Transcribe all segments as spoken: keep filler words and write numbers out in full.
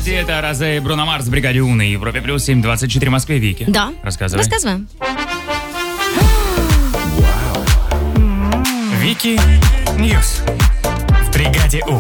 Новости. Это Розе и Бруно Марс в бригаде У на Европе плюс семь двадцать четыре в Москве. Вики. Да. Рассказывай. Рассказываем. Вики Ньюс в бригаде У.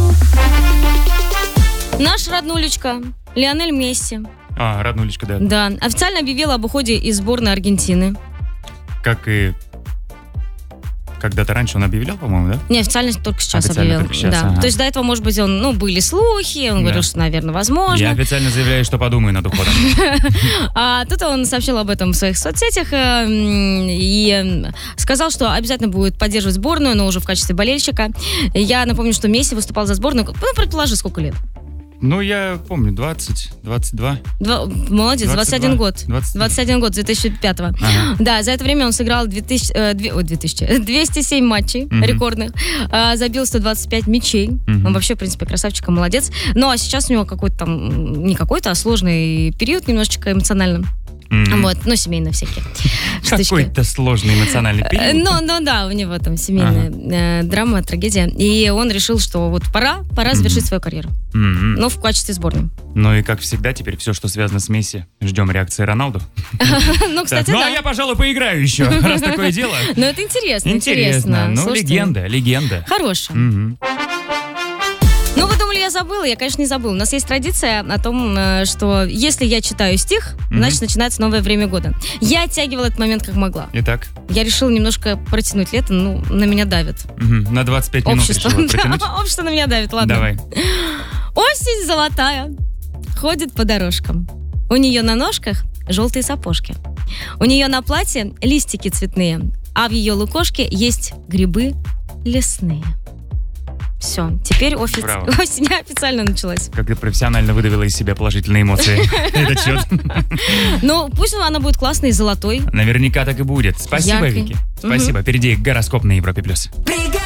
Наш роднулечка Лионель Месси. А, роднулечка, да. Да, официально объявил об уходе из сборной Аргентины. Как и... Когда-то раньше он объявлял, по-моему, да? Не, официально только сейчас Официально объявил. только сейчас, Да. ага. То есть до этого, может быть, он, ну, были слухи, он Да. говорил, что, наверное, возможно. Я официально заявляю, что подумаю над уходом. А тут он сообщил об этом в своих соцсетях э, и сказал, что обязательно будет поддерживать сборную, но уже в качестве болельщика. Я напомню, что Месси выступал за сборную, ну, предположи, сколько лет? Ну, я помню, двадцать, двадцать два. Два, молодец, двадцать один год. двадцать. двадцать один год, две тысячи пятого. Ага. Да, за это время он сыграл две тысячи, э, две- ой, две тысячи, двести семь матчей Мгм. рекордных, э, забил сто двадцать пять мячей. Мгм. Он вообще, в принципе, красавчик и молодец. Ну, а сейчас у него какой-то там, м, не какой-то, а сложный период немножечко эмоционально. М. Вот, ну, семейные всякие штучки. Какой-то сложный эмоциональный Э, период. Ну, ну да, у него там семейная э, драма, трагедия. И он решил, что вот пора, пора завершить свою карьеру. М-м. Но в качестве сборной. Ну и как всегда, теперь все, что связано с Месси, ждем реакции Роналду. Ну, кстати, Так, ну а да. я, пожалуй, поиграю еще, раз такое дело. Ну, это интересно, Интересно. интересно. Ну, Слушайте, легенда, легенда. Хорошая. Мгм. Ну, вы думали, я забыла? Я, конечно, не забыла. У нас есть традиция о том, э, что если я читаю стих, Мгм. значит, начинается новое время года. Я оттягивала этот момент как могла. Итак, Я решила немножко протянуть лето, ну, на меня давит. мгм, на двадцать пять минут Общество. решила протянуть. Общество на меня давит, ладно. Давай. Осень золотая, ходит по дорожкам. У нее на ножках желтые сапожки. У нее на платье листики цветные, а в ее лукошке есть грибы лесные. Все, теперь офис... Браво. осень официально началась. Как ты профессионально выдавила из себя положительные эмоции. Это счет. Ну, пусть она будет классной и золотой. Наверняка так и будет. Спасибо, Яркой. Вики. Спасибо. Впереди гороскоп на Европе+. плюс. При